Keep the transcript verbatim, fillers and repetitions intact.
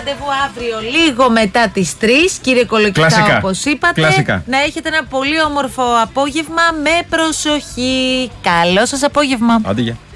ραντεβού αύριο λίγο μετά τις τρεις. Κύριε Κολοκυθά, όπως είπατε, Κλασικά. να έχετε ένα πολύ όμορφο απόγευμα με προσοχή. Καλό σας απόγευμα. Άντε, γεια.